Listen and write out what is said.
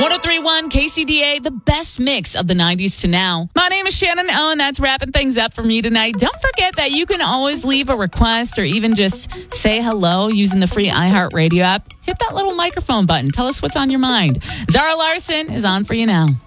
103.1 KCDA, the best mix of the 90s to now. My name is Shannon Owen. That's wrapping things up for me tonight. Don't forget that you can always leave a request or even just say hello using the free iHeartRadio app. Hit that little microphone button. Tell us what's on your mind. Zara Larson is on for you now.